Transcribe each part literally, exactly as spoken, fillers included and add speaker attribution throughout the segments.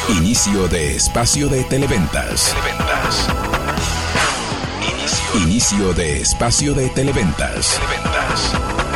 Speaker 1: Inicio de espacio de Televentas. Televentas. Inicio. Inicio de espacio de Televentas. Televentas.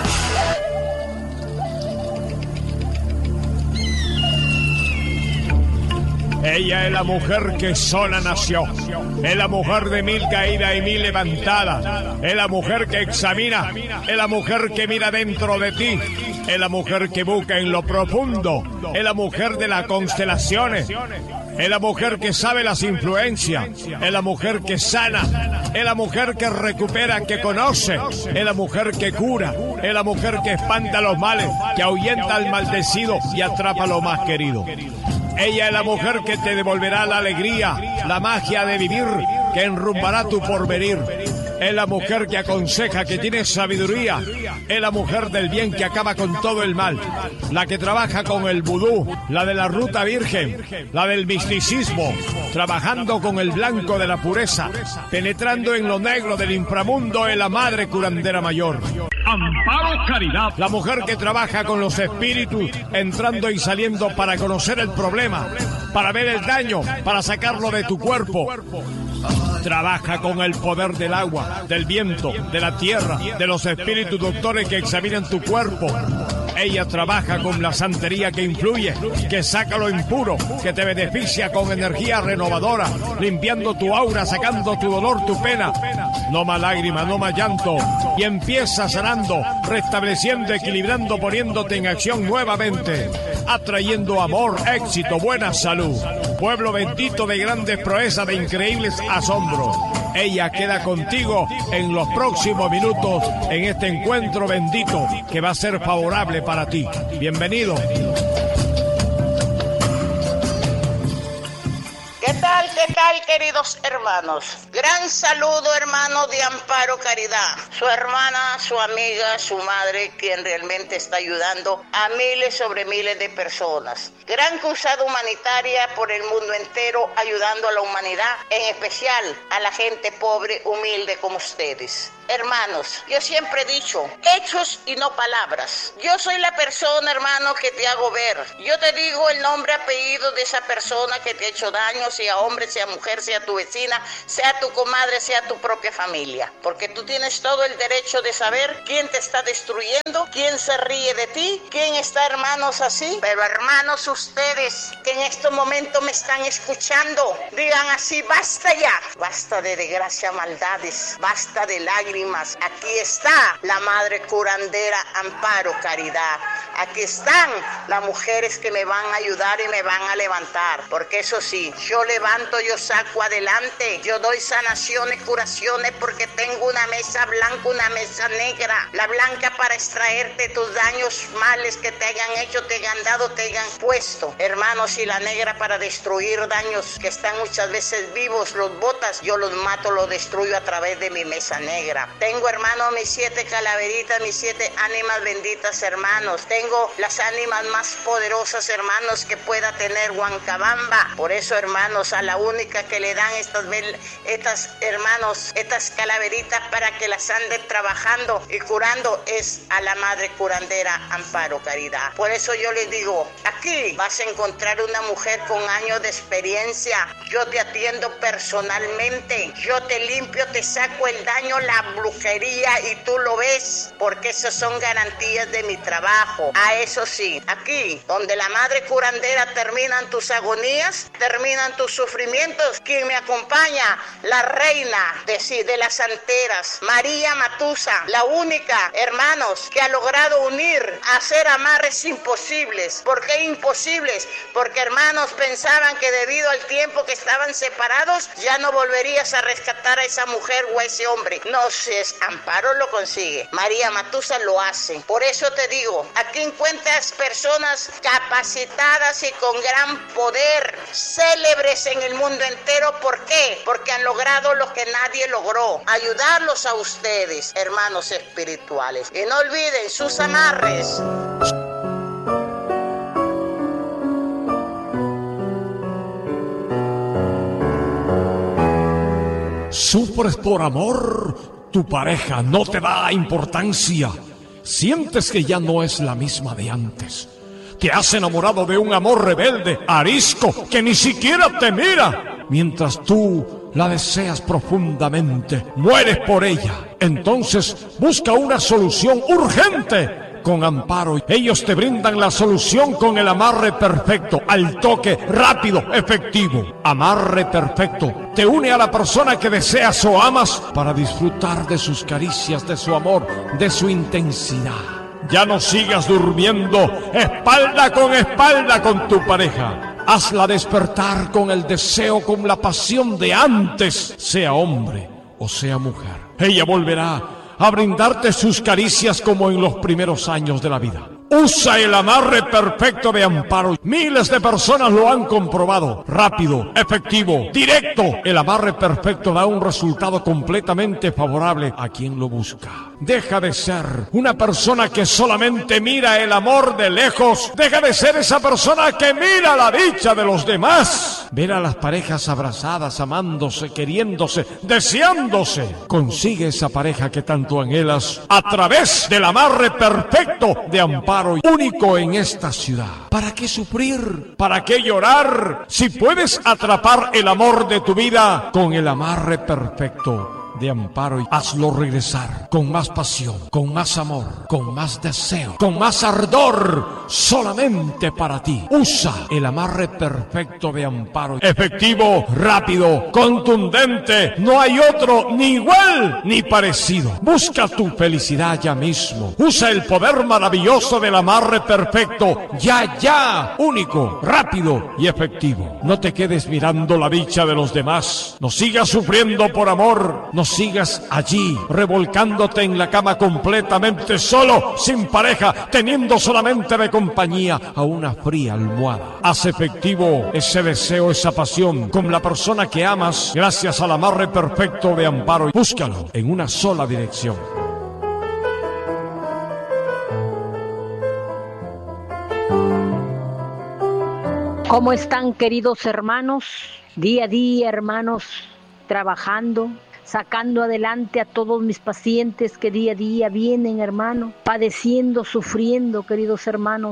Speaker 2: Ella es la mujer que sola nació. Es la mujer de mil caídas y mil levantadas. Es la mujer que examina. Es la mujer que mira dentro de ti. Es la mujer que busca en lo profundo. Es la mujer de las constelaciones. Es la mujer que sabe las influencias. Es la mujer que sana. Es la mujer que recupera, que conoce. Es la mujer que cura. Es la mujer que espanta los males, que ahuyenta al maldecido y atrapa lo más querido. Ella es la mujer que te devolverá la alegría, la magia de vivir, que enrumbará tu porvenir. Es la mujer que aconseja, que tiene sabiduría. Es la mujer del bien que acaba con todo el mal. La que trabaja con el vudú, la de la ruta virgen, la del misticismo, trabajando con el blanco de la pureza, penetrando en lo negro del inframundo, es la madre curandera mayor. Amparo Caridad. La mujer que trabaja con los espíritus, entrando y saliendo para conocer el problema, para ver el daño, para sacarlo de tu cuerpo. Trabaja con el poder del agua, del viento, de la tierra, de los espíritus doctores que examinan tu cuerpo. Ella trabaja con la santería que influye, que saca lo impuro, que te beneficia con energía renovadora, limpiando tu aura, sacando tu dolor, tu pena. No más lágrimas, no más llanto. Y empieza sanando, restableciendo, equilibrando, poniéndote en acción nuevamente, atrayendo amor, éxito, buena salud. Pueblo bendito de grandes proezas, de increíbles asombros. Ella queda contigo en los próximos minutos en este encuentro bendito que va a ser favorable para ti. Bienvenido.
Speaker 3: ¿Qué tal, qué tal, queridos hermanos? Gran saludo, hermano de Amparo Caridad. Su hermana, su amiga, su madre, quien realmente está ayudando a miles sobre miles de personas. Gran cruzada humanitaria por el mundo entero, ayudando a la humanidad, en especial a la gente pobre, humilde como ustedes. Hermanos, yo siempre he dicho, hechos y no palabras. Yo soy la persona, hermano, que te hago ver. Yo te digo el nombre, apellido de esa persona que te ha hecho daño, sea hombre, sea mujer, sea tu vecina, sea tu comadre, sea tu propia familia. Porque tú tienes todo el derecho de saber quién te está destruyendo, quién se ríe de ti, quién está, hermanos, así. Pero, hermanos, ustedes que en este momento me están escuchando, digan así, basta ya. Basta de desgracia, maldades, basta de lágrimas. Aquí está la madre curandera Amparo Caridad. Aquí están las mujeres que me van a ayudar y me van a levantar. Porque eso sí, yo levanto, yo saco adelante. Yo doy sanaciones, curaciones, porque tengo una mesa blanca, una mesa negra. La blanca para extraerte tus daños, males que te hayan hecho, te hayan dado, te hayan puesto. Hermanos, y la negra para destruir daños que están muchas veces vivos, los botas, yo los mato, los destruyo a través de mi mesa negra. Tengo, hermano, mis siete calaveritas, mis siete ánimas benditas, hermanos. Tengo las ánimas más poderosas, hermanos, que pueda tener Huancabamba. Por eso, hermanos, a la única que le dan estas, estas hermanos, estas calaveritas para que las ande trabajando y curando es a la madre curandera Amparo Caridad. Por eso yo les digo, aquí vas a encontrar una mujer con años de experiencia. Yo te atiendo personalmente. Yo te limpio, te saco el daño, la brujería, y tú lo ves, porque esas son garantías de mi trabajo. A eso sí, aquí donde la madre curandera terminan tus agonías, terminan tus sufrimientos, quien me acompaña, la reina de, sí, de las santeras, María Matusa, la única, hermanos, que ha logrado unir, hacer amarres imposibles. ¿Por qué imposibles? Porque, hermanos, pensaban que debido al tiempo que estaban separados, ya no volverías a rescatar a esa mujer o a ese hombre. No, si es Amparo lo consigue, María Matusa lo hace. Por eso te digo, aquí encuentras personas capacitadas y con gran poder, célebres en el mundo entero. ¿Por qué? Porque han logrado lo que nadie logró, ayudarlos a ustedes, hermanos espirituales. Y no olviden sus amarres.
Speaker 2: Sufres por amor, tu pareja no te da importancia. Sientes que ya no es la misma de antes. Te has enamorado de un amor rebelde, arisco, que ni siquiera te mira. Mientras tú la deseas profundamente, mueres por ella. Entonces busca una solución urgente. Con Amparo, ellos te brindan la solución con el amarre perfecto, al toque, rápido, efectivo. Amarre perfecto te une a la persona que deseas o amas para disfrutar de sus caricias, de su amor, de su intensidad. Ya no sigas durmiendo espalda con espalda con tu pareja. Hazla despertar con el deseo, con la pasión de antes, sea hombre o sea mujer. Ella volverá a brindarte sus caricias como en los primeros años de la vida. Usa el amarre perfecto de Amparo. Miles de personas lo han comprobado. Rápido, efectivo, directo. El amarre perfecto da un resultado completamente favorable a quien lo busca. Deja de ser una persona que solamente mira el amor de lejos. Deja de ser esa persona que mira la dicha de los demás. Ver a las parejas abrazadas, amándose, queriéndose, deseándose. Consigue esa pareja que tanto anhelas a través del amarre perfecto de Amparo. Único en esta ciudad. ¿Para qué sufrir? ¿Para qué llorar? Si puedes atrapar el amor de tu vida con el amarre perfecto de Amparo, y hazlo regresar con más pasión, con más amor, con más deseo, con más ardor, solamente para ti. Usa el amarre perfecto de Amparo. Efectivo, rápido, contundente. No hay otro ni igual ni parecido. Busca tu felicidad ya mismo. Usa el poder maravilloso del amarre perfecto. Ya, ya. Único, rápido y efectivo. No te quedes mirando la dicha de los demás. No sigas sufriendo por amor. No sigas allí, revolcándote en la cama completamente solo, sin pareja, teniendo solamente de compañía a una fría almohada. Haz efectivo ese deseo, esa pasión con la persona que amas, gracias al amarre perfecto de Amparo. Búscalo en una sola dirección.
Speaker 4: ¿Cómo están, queridos hermanos? Día a día, hermanos, trabajando, sacando adelante a todos mis pacientes que día a día vienen, hermano, padeciendo, sufriendo, queridos hermanos.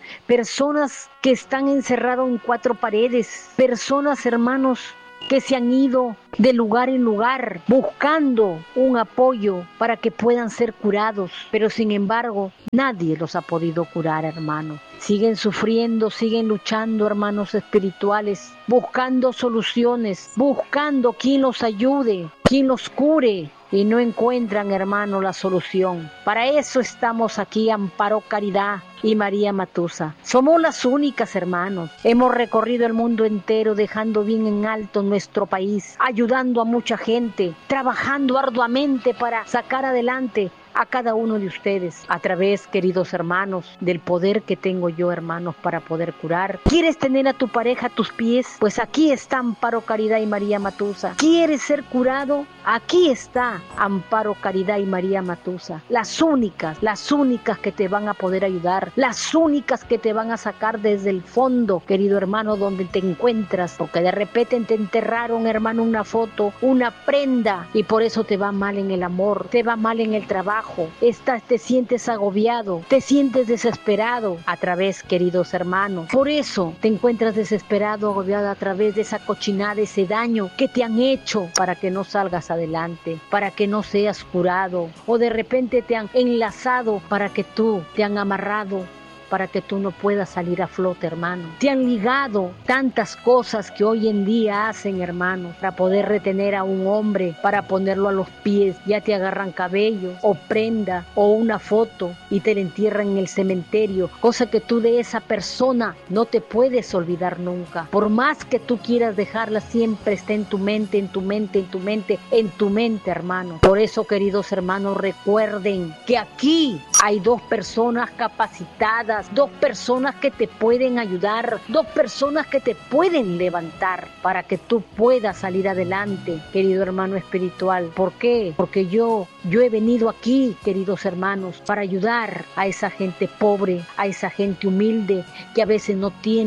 Speaker 4: Personas que están encerrados en cuatro paredes, personas, hermanos, que se han ido de lugar en lugar buscando un apoyo para que puedan ser curados, pero sin embargo nadie los ha podido curar, hermano. Siguen sufriendo, siguen luchando, hermanos espirituales, buscando soluciones, buscando quien los ayude, quien los cure, y no encuentran, hermano, la solución. Para eso estamos aquí, Amparo Caridad y María Matusa. Somos las únicas, hermanos. Hemos recorrido el mundo entero dejando bien en alto nuestro país, ayudando a mucha gente, trabajando arduamente para sacar adelante a cada uno de ustedes, a través, queridos hermanos, del poder que tengo yo, hermanos, para poder curar. ¿Quieres tener a tu pareja a tus pies? Pues aquí está Amparo Caridad y María Matusa. ¿Quieres ser curado? Aquí está Amparo Caridad y María Matusa. Las únicas, las únicas que te van a poder ayudar, las únicas que te van a sacar desde el fondo, querido hermano, donde te encuentras, porque de repente te enterraron, hermano, una foto, una prenda, y por eso te va mal en el amor, te va mal en el trabajo. Estás, te sientes agobiado, te sientes desesperado a través, queridos hermanos. Por eso te encuentras desesperado, agobiado a través de esa cochinada, ese daño que te han hecho para que no salgas adelante, para que no seas curado, o de repente te han enlazado para que tú, te han amarrado para que tú no puedas salir a flote, hermano. Te han ligado tantas cosas que hoy en día hacen, hermano, para poder retener a un hombre, para ponerlo a los pies. Ya te agarran cabello, o prenda, o una foto, y te la entierran en el cementerio, cosa que tú de esa persona no te puedes olvidar nunca. Por más que tú quieras dejarla, siempre está en tu mente, en tu mente, en tu mente, en tu mente, hermano. Por eso, queridos hermanos, recuerden que aquí hay dos personas capacitadas, dos personas que te pueden ayudar, dos personas que te pueden levantar para que tú puedas salir adelante, querido hermano espiritual. ¿Por qué? Porque yo, yo he venido aquí, queridos hermanos, para ayudar a esa gente pobre, a esa gente humilde que a veces no tiene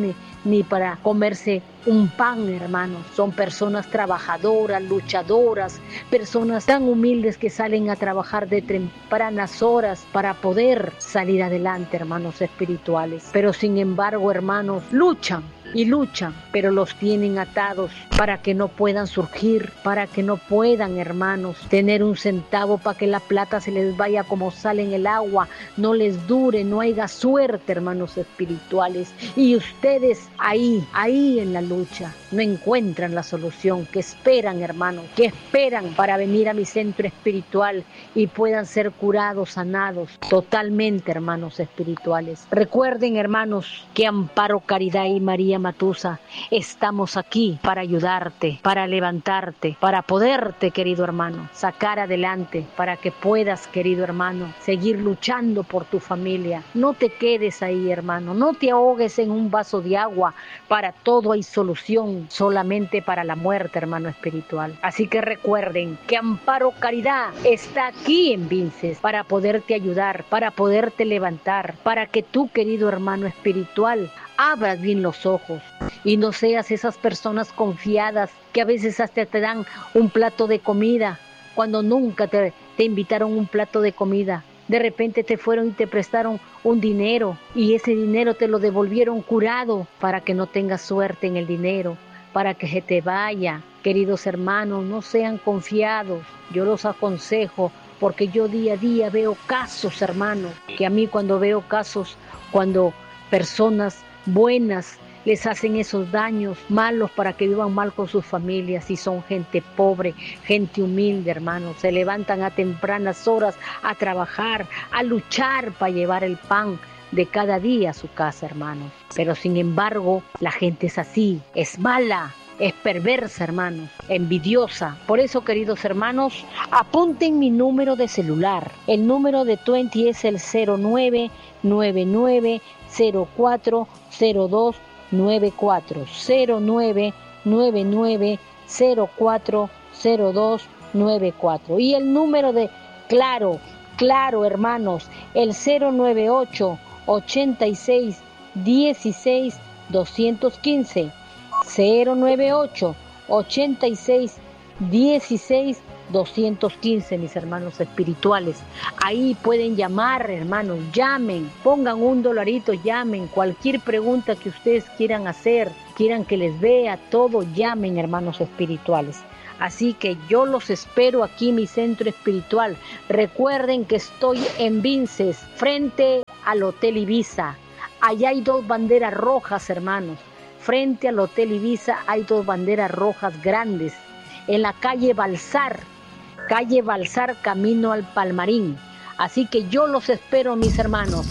Speaker 4: ni para comerse un pan, hermanos. Son personas trabajadoras, luchadoras, personas tan humildes que salen a trabajar de tempranas horas para poder salir adelante, hermanos espirituales. Pero sin embargo, hermanos, luchan y luchan, pero los tienen atados para que no puedan surgir, para que no puedan, hermanos, tener un centavo, para que la plata se les vaya como sale en el agua, no les dure, no haya suerte, hermanos espirituales. Y ustedes ahí, ahí en la lucha, no encuentran la solución, que esperan, hermanos, que esperan para venir a mi centro espiritual y puedan ser curados, sanados totalmente, hermanos espirituales. Recuerden, hermanos, que Amparo Caridad y María Matusa estamos aquí para ayudarte, para levantarte, para poderte, querido hermano, sacar adelante, para que puedas, querido hermano, seguir luchando por tu familia. No te quedes ahí, hermano, no te ahogues en un vaso de agua. Para todo hay solución, solamente para la muerte, hermano espiritual. Así que recuerden que Amparo Caridad está aquí en Vinces para poderte ayudar, para poderte levantar, para que tú, querido hermano espiritual, abras bien los ojos y no seas esas personas confiadas que a veces hasta te dan un plato de comida cuando nunca te, te invitaron un plato de comida. De repente te fueron y te prestaron un dinero y ese dinero te lo devolvieron curado para que no tengas suerte en el dinero, para que se te vaya. Queridos hermanos, no sean confiados. Yo los aconsejo porque yo día a día veo casos, hermanos, que a mí cuando veo casos, cuando personas buenas les hacen esos daños malos para que vivan mal con sus familias y son gente pobre, gente humilde, hermanos. Se levantan a tempranas horas a trabajar, a luchar para llevar el pan de cada día a su casa, hermanos. Pero sin embargo, la gente es así, es mala, es perversa, hermanos, envidiosa. Por eso, queridos hermanos, apunten mi número de celular. El número de Twenty es el cero nueve nueve nueve cero cuatro cero dos nueve cuatro, cero nueve nueve nueve cero cuatro cero dos nueve cuatro. Y el número de Claro, Claro, hermanos, el cero nueve ocho ochenta y seis dieciséis doscientos quince, cero nueve ocho ochenta y seis dieciséis doscientos quince, mis hermanos espirituales. Ahí pueden llamar, hermanos, llamen, pongan un dolarito, llamen, cualquier pregunta que ustedes quieran hacer, quieran que les vea, todo, llamen, hermanos espirituales. Así que yo los espero aquí en mi centro espiritual. Recuerden que estoy en Vinces, frente al Hotel Ibiza. Allá hay dos banderas rojas, hermanos. Frente al Hotel Ibiza hay dos banderas rojas grandes. En la calle Balsar, calle Balsar, camino al Palmarín. Así que yo los espero, mis hermanos.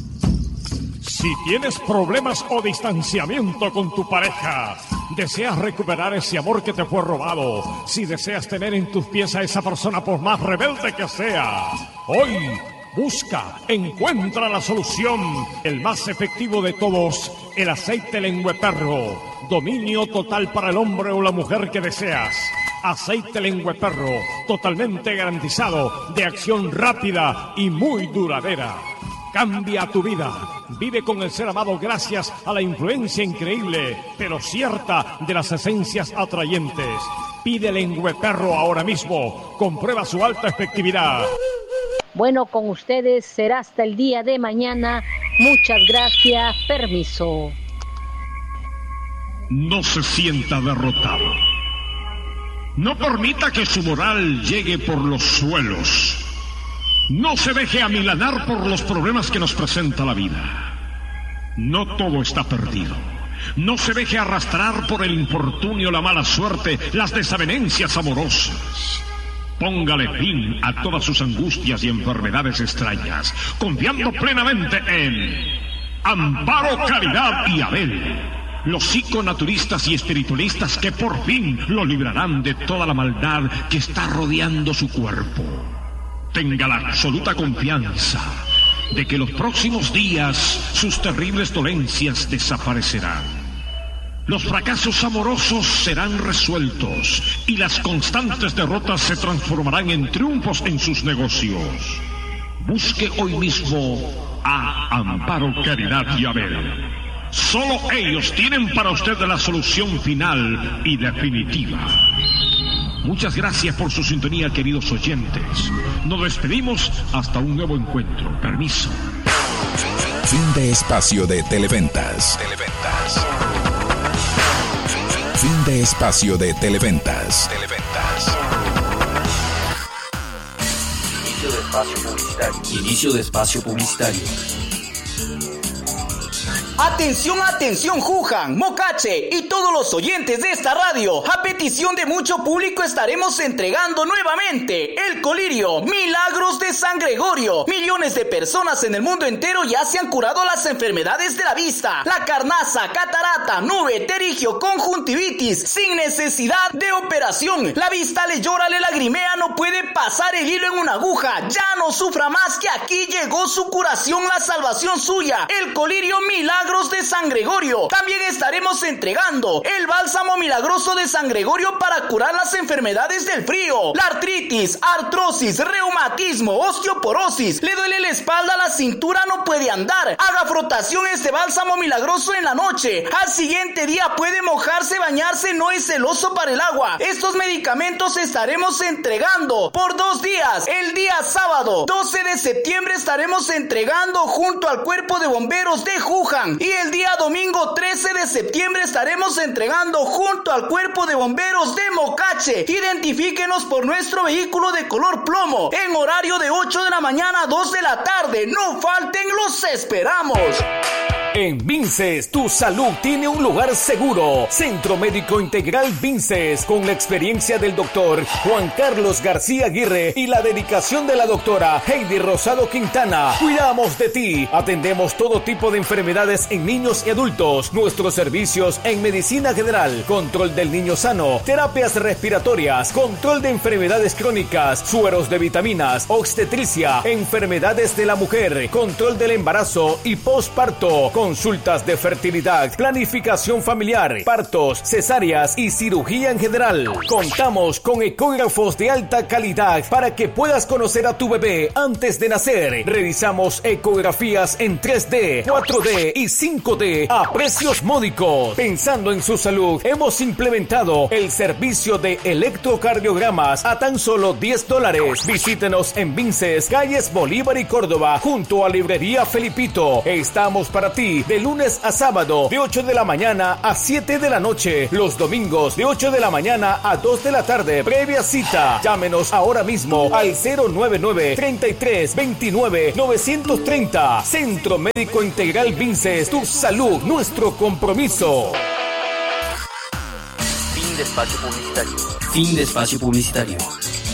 Speaker 2: Si tienes problemas o distanciamiento con tu pareja, deseas recuperar ese amor que te fue robado, si deseas tener en tus pies a esa persona por más rebelde que sea, hoy busca, encuentra la solución, el más efectivo de todos, el aceite lengüeperro, dominio total para el hombre o la mujer que deseas. Aceite lengüeperro, totalmente garantizado, de acción rápida y muy duradera. Cambia tu vida. Vive con el ser amado gracias a la influencia increíble, pero cierta, de las esencias atrayentes. Pide lengüeperro ahora mismo. Comprueba su alta efectividad.
Speaker 4: Bueno, con ustedes será hasta el día de mañana. Muchas gracias. Permiso.
Speaker 5: No se sienta derrotado. No permita que su moral llegue por los suelos. No se deje amilanar por los problemas que nos presenta la vida. No todo está perdido. No se deje arrastrar por el infortunio, la mala suerte, las desavenencias amorosas. Póngale fin a todas sus angustias y enfermedades extrañas, confiando plenamente en Amparo, Caridad y Abel, los psiconaturistas y espiritualistas que por fin lo librarán de toda la maldad que está rodeando su cuerpo. Tenga la absoluta confianza de que los próximos días sus terribles dolencias desaparecerán. Los fracasos amorosos serán resueltos y las constantes derrotas se transformarán en triunfos en sus negocios. Busque hoy mismo a Amparo, Caridad y Abel. Solo ellos tienen para usted la solución final y definitiva. Muchas gracias por su sintonía, queridos oyentes. Nos despedimos hasta un nuevo encuentro. Permiso.
Speaker 1: Fin de espacio de Televentas. Televentas. Fin de espacio de Televentas. Televentas.
Speaker 6: Inicio de espacio publicitario. Inicio de espacio publicitario.
Speaker 7: Atención, atención, Juján, Mocache y todos los oyentes de esta radio. A petición de mucho público estaremos entregando nuevamente el colirio Milagros de San Gregorio. Millones de personas en el mundo entero ya se han curado las enfermedades de la vista, la carnaza, catarata, nube, terigio, conjuntivitis, sin necesidad de operación. La vista le llora, le lagrimea, no puede pasar el hilo en una aguja. Ya no sufra más, que aquí llegó su curación, la salvación suya. El colirio Milagros de San Gregorio. También estaremos entregando el bálsamo milagroso de San Gregorio para curar las enfermedades del frío, la artritis, artrosis, reumatismo, osteoporosis. Le duele la espalda, la cintura, no puede andar. Haga frotación este bálsamo milagroso en la noche. Al siguiente día puede mojarse, bañarse, no es celoso para el agua. Estos medicamentos estaremos entregando por dos días. El día sábado doce de septiembre estaremos entregando junto al Cuerpo de Bomberos de Juján. Y el día domingo trece de septiembre estaremos entregando junto al Cuerpo de Bomberos de Mocache. Identifíquenos por nuestro vehículo de color plomo en horario de ocho de la mañana a dos de la tarde. No falten, los esperamos.
Speaker 8: En Vinces, tu salud tiene un lugar seguro. Centro Médico Integral Vinces, con la experiencia del doctor Juan Carlos García Aguirre y la dedicación de la doctora Heidi Rosado Quintana. Cuidamos de ti. Atendemos todo tipo de enfermedades en niños y adultos. Nuestros servicios en medicina general, control del niño sano, terapias respiratorias, control de enfermedades crónicas, sueros de vitaminas, obstetricia, enfermedades de la mujer, control del embarazo y posparto, consultas de fertilidad, planificación familiar, partos, cesáreas y cirugía en general. Contamos con ecógrafos de alta calidad para que puedas conocer a tu bebé antes de nacer. Realizamos ecografías en tres D, cuatro D y cinco D a precios módicos. Pensando en su salud, hemos implementado el servicio de electrocardiogramas a tan solo diez dólares. Visítenos en Vinces, calles Bolívar y Córdoba, junto a Librería Felipito. Estamos para ti de lunes a sábado, de ocho de la mañana a siete de la noche. Los domingos, de ocho de la mañana a dos de la tarde. Previa cita. Llámenos ahora mismo al cero nueve nueve, treinta y tres, veintinueve, novecientos treinta. Centro Médico Integral Vinces, tu salud, nuestro compromiso.
Speaker 6: Fin de espacio publicitario. Fin de espacio publicitario.